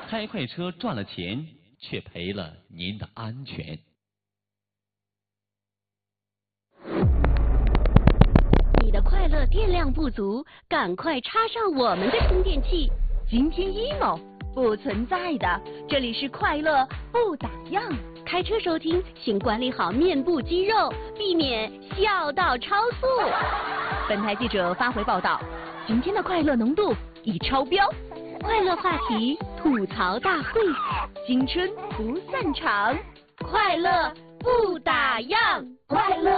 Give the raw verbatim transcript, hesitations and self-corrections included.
开快车赚了钱，却赔了您的安全。 你的快乐电量不足，赶快插上我们的充电器。今天 emo 不存在的，这里是快乐不打烊。开车收听，请管理好面部肌肉，避免笑到超速。本台记者发回报道，今天的快乐浓度已超标。快乐话题吐槽大会，青春不散场，快乐不打烊，快乐